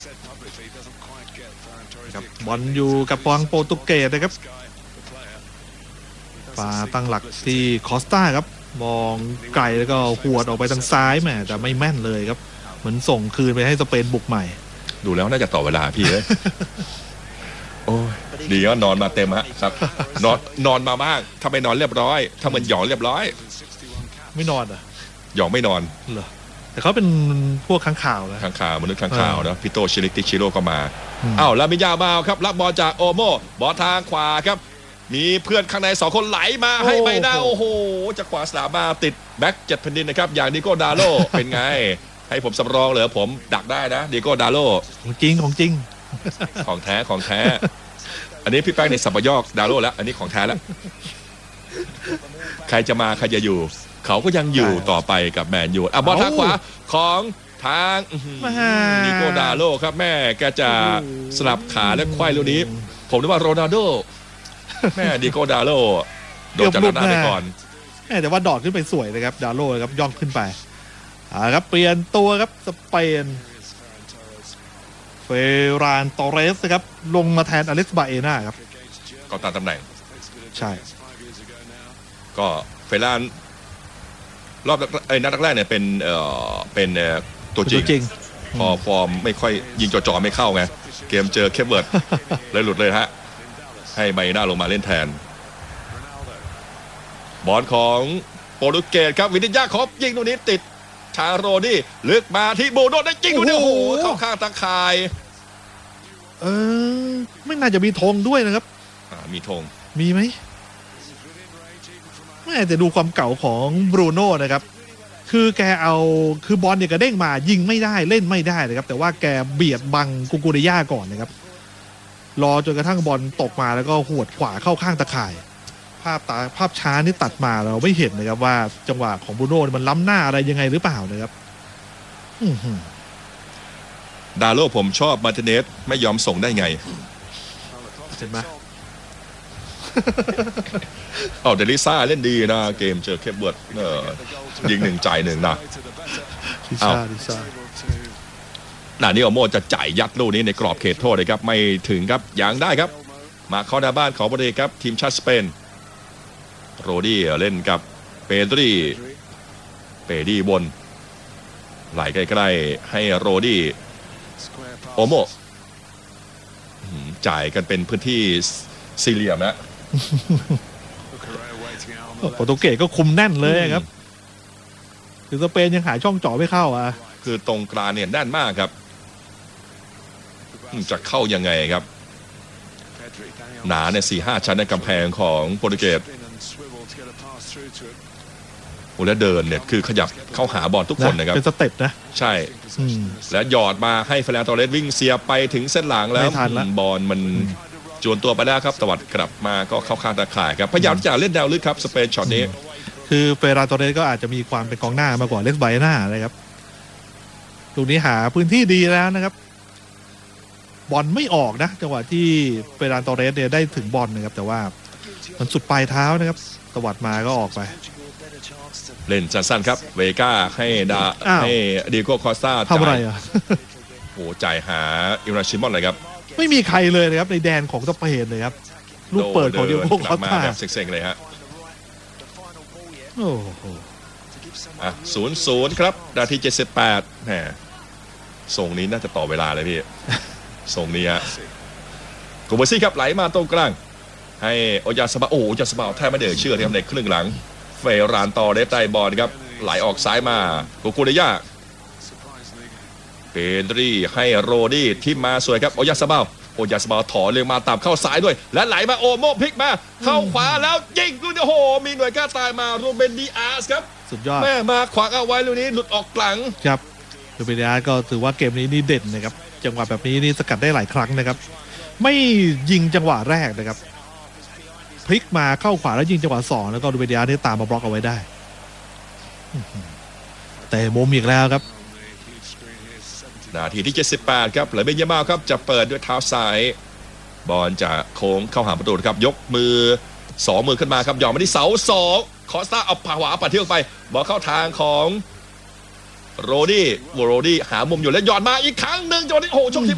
ครับบอลอยู่กับฝั่งโปรตุเกสนะครับปาตั้งหลักที่คอสตาครับมองไกลแล้วก็หวดออกไปทางซ้ายแหมแต่ไม่แม่นเลยครับเหมือนส่งคืนไปให้สเปนบุกใหม่ดูแล้วน่าจะต่อเวลาพี่เลยโอ้ยดีก็นอนมาเต็มฮะครับนอนมาบ้างถ้าไม่นอนเรียบร้อยถ้ามันหยองเรียบร้อยไม่นอนอ่ะหยองไม่นอนเหรอแต่เขาเป็นพวกค้างข่าวนะค้างข่าวมนุษย์ค้างข่าวนะพี่โตชิริติชิโร่ก็มาอ้าวลามินยามาครับรับบอลจากโอโมบอลทางขวาครับมีเพื่อนข้างใน2คนไหลมาให้ไปหน้าโอ้โหจากขวาสนามมาติดแบ็ค7 แผ่นดินนะครับอย่างดิโก้ดาโลเป็นไงให้ผมสำรองเหรอผมดักได้นะดิโก้ดาโลของจริงของจริงของแท้ของแท้อันนี้พี่แป้งในสับปะยอกดาโลแล้วอันนี้ของแท้แล้วใครจะมาใครจะอยู่เขาก็ยังอยู่ต่อไปกับแมนยูบอลทางขวาของทางดิโก้ดาโลครับแม่แกจะสลับขาและไขว้ลูกนี้ผมนึกว่าโรนัลโดแม่ดิโก้ดาโลโดนจับหน้าไปก่อนแต่ว่าดอดขึ้นไปสวยนะครับดาโลครับย่องขึ้นไปครับเปลี่ยนตัวครับสเปนเฟรานตอเรสครับลงมาแทนอเล็กซ์บาเอน่าครับก็ตามตำแหน่งใช่ก็เฟรานรอบนัดแรกเนี่ยเป็นตัวจริงพอฟอร์มไม่ค่อยยิงจ่อไม่เข้าไงเกมเจอเคปเวิร์ดเลยหลุดเลยฮะให้ไบน่าลงมาเล่นแทนบอลของโปรตุเกสครับวินิจยาครบยิงตรงนี้ติดชาโรดี้ลึกมาที่โบโดได้ยิงตรงนี้โอ้โหเข้าข้างตาข่ายไม่น่าจะมีธงด้วยนะครับมีธงมีไหมไม่แต่ดูความเก่าของบรูโน่นะครับคือแกคือบอลเนี่ยกระเด้งมายิงไม่ได้เล่นไม่ได้นะครับแต่ว่าแกเบียดบังกุกูเรย่าก่อนนะครับรอจนกระทั่งบอลตกมาแล้วก็หวดขวาเข้าข้างตะข่ายภาพช้านี่ตัดมาเราไม่เห็นนะครับว่าจังหวะของบรูโน่มันล้ำหน้าอะไรยังไงหรือเปล่านะครับดาโลผมชอบมาร์ติเนสไม่ยอมส่งได้ไงเห็นไหมเดลิซ่าเล่นดีนะเกมเจอเคปเวิร์ดยิง1จ่าย1นะลิซ่านี่โอโมจะจ่ายยัดลูกนี้ในกรอบเขตโทษเลยครับไม่ถึงครับยังได้ครับมาเข้าหน้าบ้านของโปรตุเกสครับทีมชาติสเปนโรดี้เล่นกับเปดี้บนไหลใกล้ๆให้โรดี้โอโมจ่ายกันเป็นพื้นที่สี่เหลี่ยมนะโปรตุเกสก็คุมแน่นเลยครับคือสเปนยังหาช่องเจาะไม่เข้าคือตรงกลางเนี่ยแน่นมากครับจะเข้ายังไงครับหนาเนี่ย4-5 ชั้นในกำแพงของโปรตุเกสแล้วเดินเนี่ยคือขยับเข้าหาบอลทุกคนนะครับเป็นสเต็ปนะใช่และหยอดมาให้เฟรนตอเรสวิ่งเสียไปถึงเส้นหลังแล้วบอลมันจวนตัวไปแล้วครับตวัดกลับมาก็เข้าข้างตาข่ายครับพยายามจะเล่นแนวลึกครับสเปนช็อตนี้คือเฟรานตอเรสก็อาจจะมีความเป็นกองหน้ามากกว่าเล็กไบน่านะครับตรงนี้หาพื้นที่ดีแล้วนะครับบอลไม่ออกนะจังหวะที่เฟรานตอเรสเนี่ยได้ถึงบอลนะครับแต่ว่ามันสุดปลายเท้านะครับตวัดมาก็ออกไปเล่นสั้นๆครับเวก้าให้ดิโก้คอสตาทำอะไรโอ้จ่ายหาอิราชิมอนเลยครับไม่มีใครเลยนะครับในแดนของสเปนเลยครับลูกเปิดของดิโก้คอสตาเซ็งๆเลยฮะโอ้โห 0-0ครับนาที78แหมส่งนี้น่าจะต่อเวลาเลยพี่ส่งนี้ฮะกูเบอร์ซี่ครับไหลมาตรงกลางให้โอยาสบาแทบไม่เดือดเชื่อที่ทำในครึ่งหลังเฟรานตอเรสได้บอลครับไหลออกซ้ายมากูกูเรย่าเปดรีให้โรดี้ที่มาสวยครับโอยาสบาถอนเร็วมาตามเข้าซ้ายด้วยและไหลมาโอโมพลิกมาเข้าขวาแล้วยิงลูกนี้โอ้โหมีหน่วยกล้าตายมารูเบนดิอาสครับสุดยอดแม่มาขวางเอาไว้ลูกนี้หลุดออกหลังครับรูเบนดิอาสก็ถือว่าเกมนี้นี่เด่นนะครับจังหวะแบบนี้นี่สกัดได้หลายครั้งนะครับไม่ยิงจังหวะแรกนะครับพลิกมาเข้าขวาแล้วยิงจังหวะ2แล้วก็รูเบนดิอาสได้ตามมาบล็อกเอาไว้ได้แต่มุมอีกแล้วครับนาทีที่78ครับเลยเบนยามาครับจะเปิดด้วยเท้าซ้ายบอลจะโค้งเข้าหาประตูครับยกมือ2มือขึ้นมาครับหย่อนมาที่เสา2คอสตาเอาขวาปัดเที่ยวไปบอลเข้าทางของโรดี้หามุมอยู่แล้วหย่อนมาอีกครั้งหนึ่งจังหวะนี้โอ้โหช่วงที่